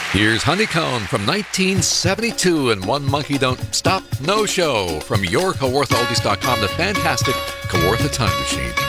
Here's Honeycomb from 1972 and One Monkey Don't Stop No Show from your Kawartha Oldies.com, the fantastic Kawartha Time Machine.